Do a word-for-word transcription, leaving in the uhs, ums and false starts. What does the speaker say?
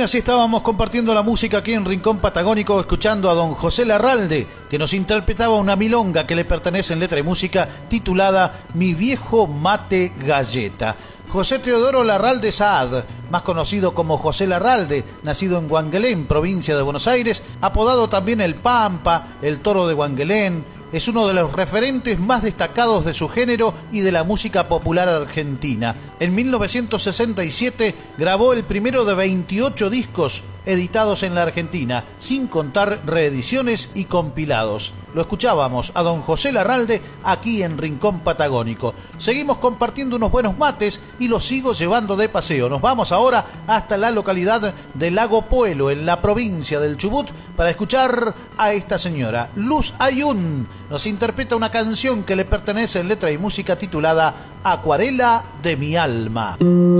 así estábamos compartiendo la música aquí en Rincón Patagónico, escuchando a don José Larralde, que nos interpretaba una milonga que le pertenece en letra y música, titulada Mi viejo mate galleta. José Teodoro Larralde Saad, más conocido como José Larralde, nacido en Guanguelén, provincia de Buenos Aires, apodado también el Pampa, el Toro de Guanguelén, es uno de los referentes más destacados de su género y de la música popular argentina. En mil novecientos sesenta y siete grabó el primero de veintiocho discos editados en la Argentina, sin contar reediciones y compilados. Lo escuchábamos a don José Larralde aquí en Rincón Patagónico. Seguimos compartiendo unos buenos mates y los sigo llevando de paseo. Nos vamos ahora hasta la localidad de Lago Puelo, en la provincia del Chubut, para escuchar a esta señora. Luz Ayun nos interpreta una canción que le pertenece en letra y música titulada Acuarela de mi alma.